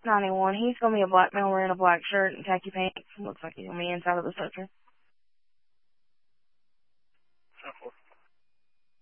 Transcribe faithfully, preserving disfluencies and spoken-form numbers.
ninety-one. He's going to be a black male wearing a black shirt and khaki pants. Looks like he's on the inside of the structure.